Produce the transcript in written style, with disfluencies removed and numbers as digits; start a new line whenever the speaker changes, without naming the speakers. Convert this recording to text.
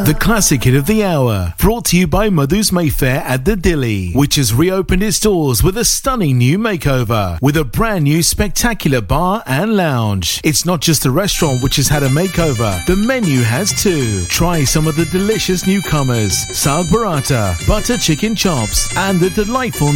The classic hit of the hour, brought to you by Madhu's Mayfair at the Dilly, which has reopened its doors with a stunning new makeover, with a brand new spectacular bar and lounge. It's not just the restaurant which has had a makeover, the menu has too. Try some of the delicious newcomers, Saag Paratha, butter chicken chops, and the delightful